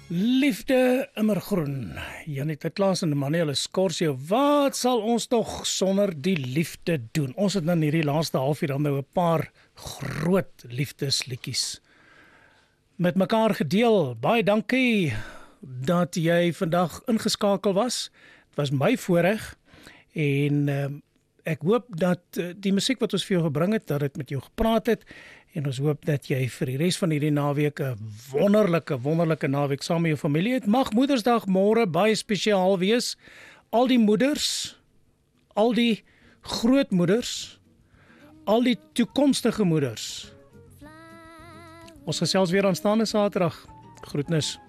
Liefde immergroen, Janita Klaas en Manuel Escorcio, wat sal ons toch sonder die liefde doen? Ons het dan hierdie laaste halfuur dan nou 'n paar groot liefdesliedjies met mekaar gedeel. Baie dankie dat jy vandag ingeskakel was. Het was my voorreg en ek hoop dat die musiek wat ons vir jou gebring het, dat dit met jou gepraat het, en ons hoop dat jy vir die res van hierdie naweek 'n wonderlike naweek saam met jou familie het. Mag Moedersdag môre baie spesiaal wees. Al die moeders, al die grootmoeders, al die toekomstige moeders. Ons gesels weer aanstaande Saterdag. Groetnis.